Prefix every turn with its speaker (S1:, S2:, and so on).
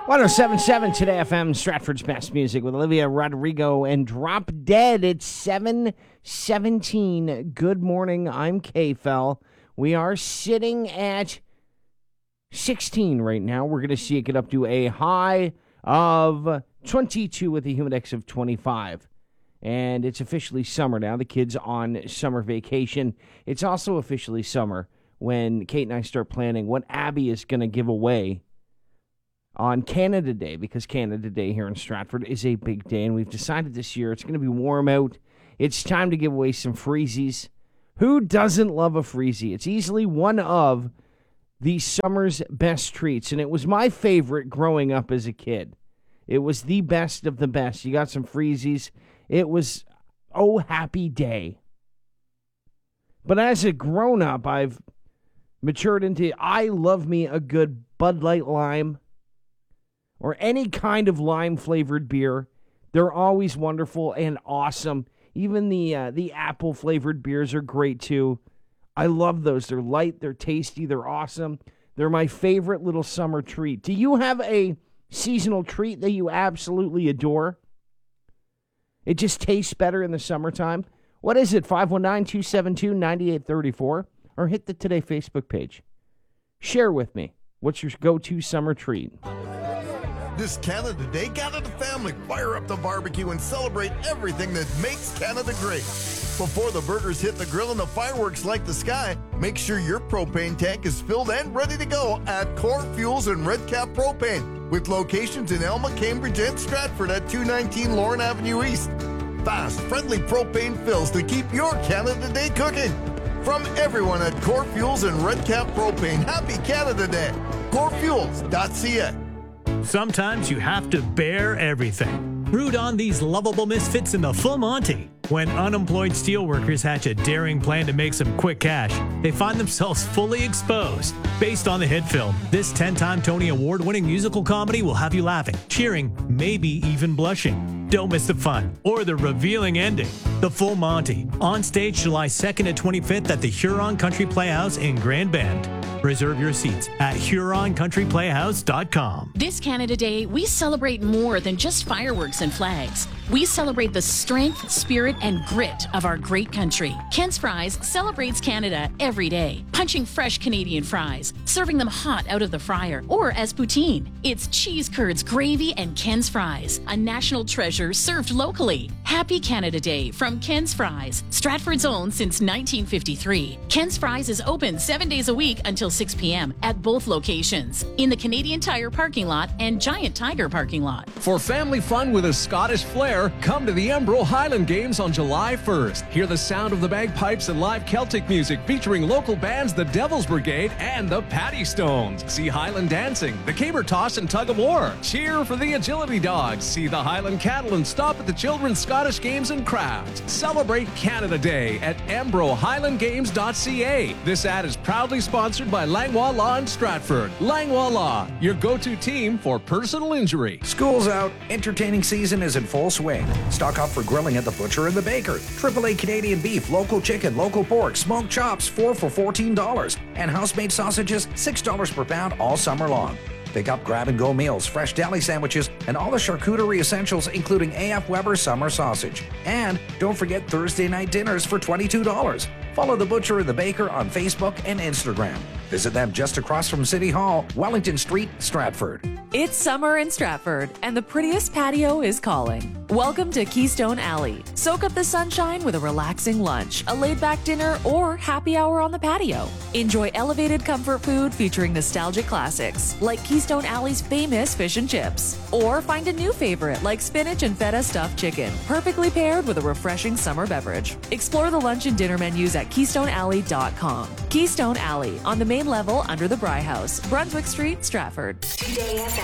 S1: 107.7 Today FM, Stratford's best music with Olivia Rodrigo and Drop Dead. It's 7:17. Good morning. I'm K-Fel. We are sitting at 16 right now. We're going to see it get up to a high of 22 with a humid index of 25. And it's officially summer now. The kids on summer vacation. It's also officially summer when Kate and I start planning what Abby is going to give away on Canada Day, because Canada Day here in Stratford is a big day, and we've decided this year it's going to be warm out. It's time to give away some freezies. Who doesn't love a freezie? It's easily one of the summer's best treats, and it was my favorite growing up as a kid. It was the best of the best. You got some freezies. It was, oh, happy day. But as a grown-up, I've matured into, I love me a good Bud Light Lime, or any kind of lime-flavored beer. They're always wonderful and awesome. Even the apple-flavored beers are great, too. I love those. They're light, they're tasty, they're awesome. They're my favorite little summer treat. Do you have a seasonal treat that you absolutely adore? It just tastes better in the summertime? What is it? 519-272-9834? Or hit the Today Facebook page. Share with me. What's your go-to summer treat?
S2: This Canada Day, gather the family, fire up the barbecue, and celebrate everything that makes Canada great. Before the burgers hit the grill and the fireworks light the sky, make sure your propane tank is filled and ready to go at Core Fuels and Redcap Propane, with locations in Elma, Cambridge, and Stratford at 219 Lorne Avenue East. Fast, friendly propane fills to keep your Canada Day cooking. From everyone at Core Fuels and Redcap Propane, happy Canada Day. CoreFuels.ca.
S3: Sometimes you have to bear everything. Root on these lovable misfits in the Full Monty. When unemployed steelworkers hatch a daring plan to make some quick cash, they find themselves fully exposed. Based on the hit film, this 10-time Tony Award-winning musical comedy will have you laughing, cheering, maybe even blushing. Don't miss the fun or the revealing ending. The Full Monty, on stage July 2nd to 25th at the Huron Country Playhouse in Grand Bend. Reserve your seats at HuronCountryPlayhouse.com.
S4: This Canada Day, we celebrate more than just fireworks and flags. We celebrate the strength, spirit, and grit of our great country. Ken's Fries celebrates Canada every day, punching fresh Canadian fries, serving them hot out of the fryer, or as poutine. It's cheese curds, gravy, and Ken's Fries, a national treasure served locally. Happy Canada Day from Ken's Fries, Stratford's own since 1953. Ken's Fries is open 7 days a week until 6 p.m. at both locations, in the Canadian Tire parking lot and Giant Tiger parking lot.
S5: For family fun with a Scottish flair, come to the Embro Highland Games on July 1st. Hear the sound of the bagpipes and live Celtic music featuring local bands The Devil's Brigade and the Paddy Stones. See Highland dancing, the caber toss and tug of war. Cheer for the agility dogs. See the Highland cattle and stop at the Children's Scottish Games and Crafts. Celebrate Canada Day at EmbroHighlandGames.ca. This ad is proudly sponsored by Langlois Law in Stratford. Langlois Law, your go-to team for personal injury.
S6: School's out. Entertaining season is in full swing. Stock up for grilling at the Butcher and the Baker. AAA Canadian beef, local chicken, local pork, smoked chops, 4 for $14. And house-made sausages, $6 per pound all summer long. Pick up grab-and-go meals, fresh deli sandwiches, and all the charcuterie essentials, including A.F. Weber summer sausage. And don't forget Thursday night dinners for $22. Follow the Butcher and the Baker on Facebook and Instagram. Visit them just across from City Hall, Wellington Street, Stratford.
S7: It's summer in Stratford, and the prettiest patio is calling. Welcome to Keystone Alley. Soak up the sunshine with a relaxing lunch, a laid-back dinner, or happy hour on the patio. Enjoy elevated comfort food featuring nostalgic classics, like Keystone Alley's famous fish and chips. Or find a new favorite, like spinach and feta stuffed chicken, perfectly paired with a refreshing summer beverage. Explore the lunch and dinner menus at KeystoneAlley.com. Keystone Alley, on the main level under the Bry House, Brunswick Street, Stratford.